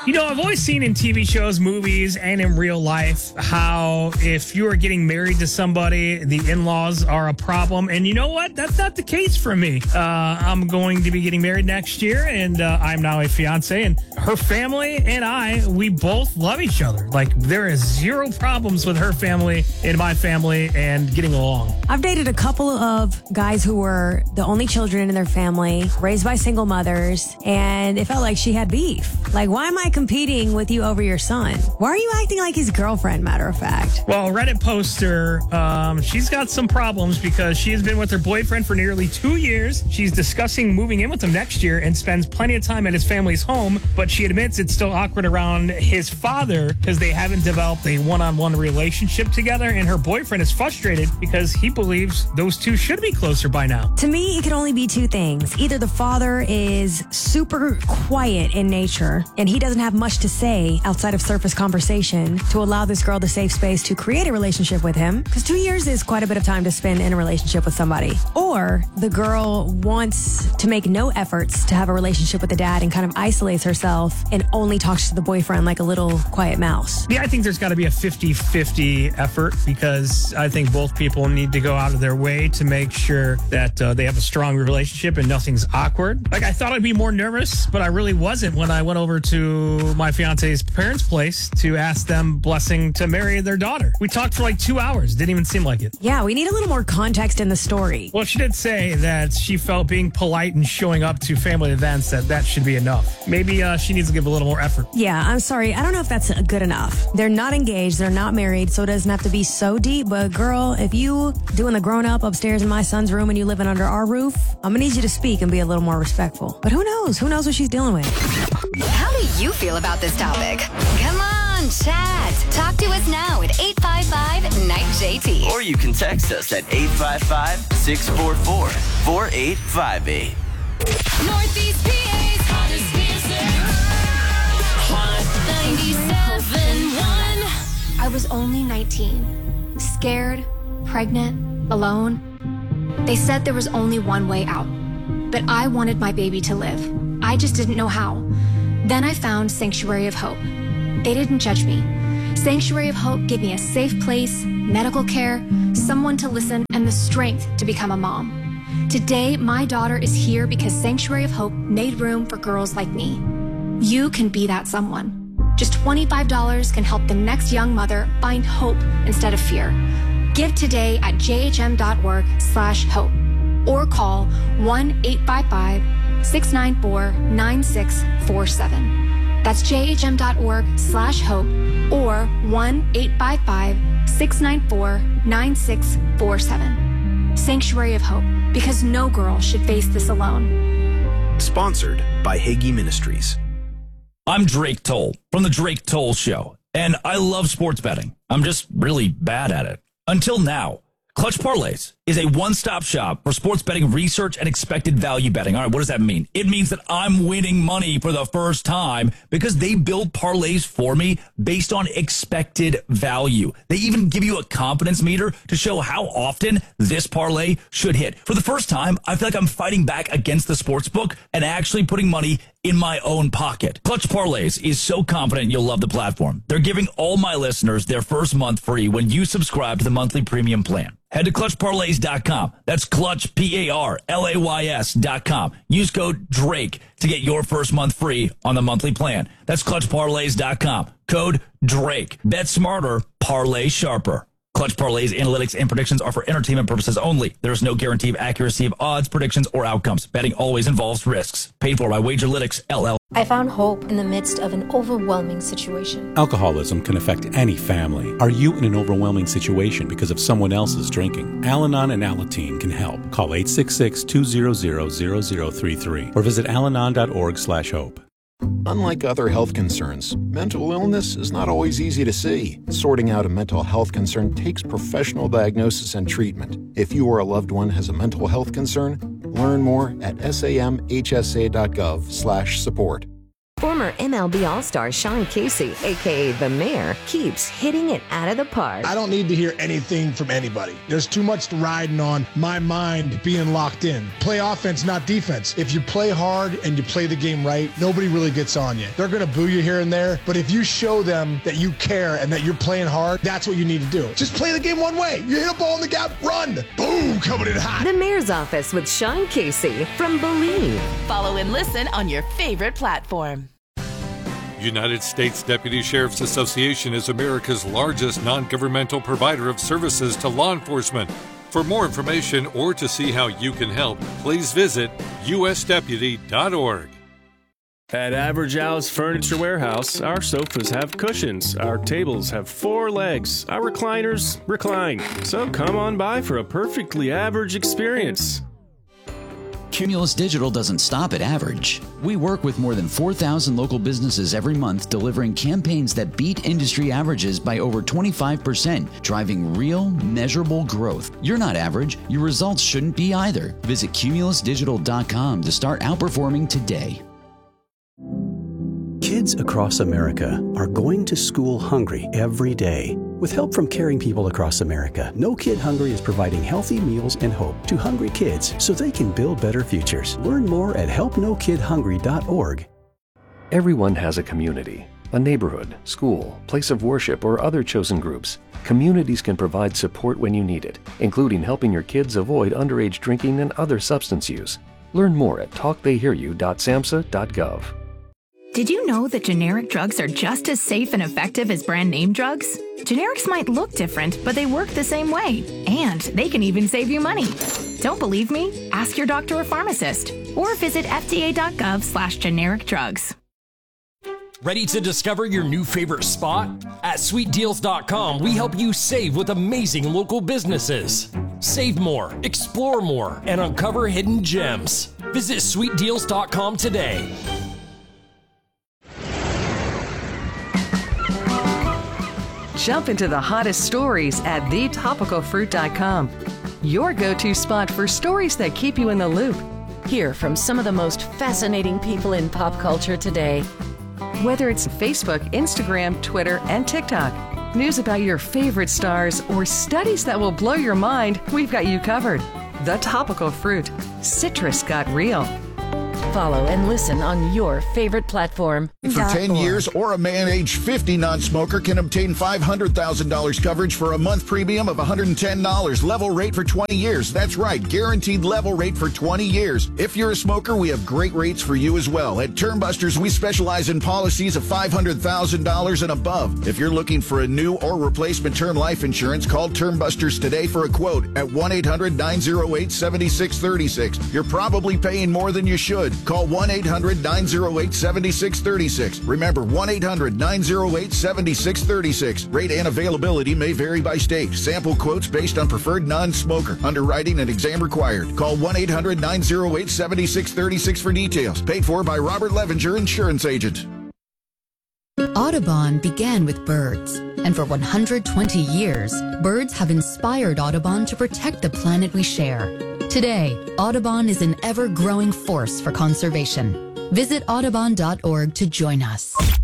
I've always seen in TV shows, movies, and in real life how if you are getting married to somebody, the in-laws are a problem. And you know what? That's not the case for me. I'm going to be getting married next year, and I'm now a fiance. And her family and we both love each other. Like, there is zero problems with her family and my family and getting along. I've dated a couple of guys who were the only children in their family, raised by single mothers, and it felt like she had beef. Like, why am I competing with you over your son? Why are you acting like his girlfriend, matter of fact? Well, a Reddit poster, she's got some problems because she has been with her boyfriend for nearly 2 years. She's discussing moving in with him next year and spends plenty of time at his family's home, but she admits it's still awkward around his father because they haven't developed a one-on-one relationship together, and her boyfriend is frustrated because he believes those two should be closer by now. To me, it could only be two things. Either the father is super quiet in nature and he doesn't have much to say outside of surface conversation to allow this girl the safe space to create a relationship with him, because 2 years is quite a bit of time to spend in a relationship with somebody. Or the girl wants to make no efforts to have a relationship with the dad and kind of isolates herself and only talks to the boyfriend like a little quiet mouse. Yeah, I think there's got to be a 50-50 effort, because I think both people need to go out of their way to make sure that they have a strong relationship and nothing's awkward. Like, I thought I'd be more nervous, but I really wasn't when I went over to my fiance's parents' place to ask them blessing to marry their daughter. We talked for like 2 hours. Didn't even seem like it. Yeah, we need a little more context in the story. Well, she did say that she felt being polite and showing up to family events, that should be enough. Maybe she needs to give a little more effort. Yeah, I'm sorry. I don't know if that's good enough. They're not engaged. They're not married, so it doesn't have to be so deep. But girl, if you doing the grown-up upstairs in my son's room and you living under our roof, I'm going to need you to speak and be a little more respectful. But who knows? Who knows what she's dealing with? How do you feel about this topic? Come on, chat. Talk to us now at 855-NIGHT. Or you can text us at 855-644-4858. Northeast PA's hottest music. Hot 97.1. I was only 19, scared, pregnant, alone. They said there was only one way out, but I wanted my baby to live. I just didn't know how. Then I found Sanctuary of Hope. They didn't judge me. Sanctuary of Hope gave me a safe place, medical care, someone to listen, and the strength to become a mom. Today, my daughter is here because Sanctuary of Hope made room for girls like me. You can be that someone. Just $25 can help the next young mother find hope instead of fear. Give today at jhm.org/hope or call 1-855-694-9647. That's jhm.org/hope or 1-855-694-9647. Sanctuary of Hope, because no girl should face this alone. Sponsored by Hagee Ministries. I'm Drake Toll from The Drake Toll Show, and I love sports betting. I'm just really bad at it. Until now. Clutch Parlays is a one-stop shop for sports betting research and expected value betting. All right, what does that mean? It means that I'm winning money for the first time because they build parlays for me based on expected value. They even give you a confidence meter to show how often this parlay should hit. For the first time, I feel like I'm fighting back against the sports book and actually putting money in my own pocket. Clutch Parlays is so confident you'll love the platform. They're giving all my listeners their first month free when you subscribe to the monthly premium plan. Head to ClutchParlays.com. That's Clutch, PARLAYS.com. Use code DRAKE to get your first month free on the monthly plan. That's ClutchParlays.com. Code DRAKE. Bet smarter, parlay sharper. Clutch Parlays, analytics, and predictions are for entertainment purposes only. There is no guarantee of accuracy of odds, predictions, or outcomes. Betting always involves risks. Paid for by Wagerlytics, LL. I found hope in the midst of an overwhelming situation. Alcoholism can affect any family. Are you in an overwhelming situation because of someone else's drinking? Al-Anon and Alateen can help. Call 866-200-0033 or visit alanon.org/hope. Unlike other health concerns, mental illness is not always easy to see. Sorting out a mental health concern takes professional diagnosis and treatment. If you or a loved one has a mental health concern, learn more at samhsa.gov/support. Former MLB All-Star Sean Casey, a.k.a. The Mayor, keeps hitting it out of the park. I don't need to hear anything from anybody. There's too much riding on my mind being locked in. Play offense, not defense. If you play hard and you play the game right, nobody really gets on you. They're going to boo you here and there, but if you show them that you care and that you're playing hard, that's what you need to do. Just play the game one way. You hit a ball in the gap, run. Boom, coming in hot. The Mayor's Office with Sean Casey from Believe. Follow and listen on your favorite platform. United States Deputy Sheriff's Association is America's largest non-governmental provider of services to law enforcement. For more information or to see how you can help, please visit usdeputy.org. At Average Al's Furniture Warehouse, our sofas have cushions, our tables have 4 legs, our recliners recline. So come on by for a perfectly average experience. Cumulus Digital doesn't stop at average. We work with more than 4,000 local businesses every month, delivering campaigns that beat industry averages by over 25%, driving real, measurable growth. You're not average. Your results shouldn't be either. Visit cumulusdigital.com to start outperforming today. Kids across America are going to school hungry every day. With help from caring people across America, No Kid Hungry is providing healthy meals and hope to hungry kids so they can build better futures. Learn more at helpnokidhungry.org. Everyone has a community, a neighborhood, school, place of worship, or other chosen groups. Communities can provide support when you need it, including helping your kids avoid underage drinking and other substance use. Learn more at talktheyhearyou.samhsa.gov. Did you know that generic drugs are just as safe and effective as brand name drugs? Generics might look different, but they work the same way. And they can even save you money. Don't believe me? Ask your doctor or pharmacist. Or visit fda.gov/generic drugs. Ready to discover your new favorite spot? At sweetdeals.com, we help you save with amazing local businesses. Save more, explore more, and uncover hidden gems. Visit sweetdeals.com today. Jump into the hottest stories at thetopicalfruit.com. Your go-to spot for stories that keep you in the loop. Hear from some of the most fascinating people in pop culture today. Whether it's Facebook, Instagram, Twitter, and TikTok, news about your favorite stars, or studies that will blow your mind, we've got you covered. The Topical Fruit. Citrus got real. Follow and listen on your favorite platform. For 10 years or a man age 50 non-smoker can obtain $500,000 coverage for a month premium of $110. Level rate for 20 years. That's right, guaranteed level rate for 20 years. If you're a smoker, we have great rates for you as well. At Termbusters, we specialize in policies of $500,000 and above. If you're looking for a new or replacement term life insurance, call Termbusters today for a quote at 1-800-908-7636. You're probably paying more than you should. Call 1-800-908-7636. Remember, 1-800-908-7636. Rate and availability may vary by state. Sample quotes based on preferred non-smoker. Underwriting and exam required. Call 1-800-908-7636 for details. Paid for by Robert Levenger, Insurance Agent. Audubon began with birds, and for 120 years, birds have inspired Audubon to protect the planet we share. Today, Audubon is an ever-growing force for conservation. Visit audubon.org to join us.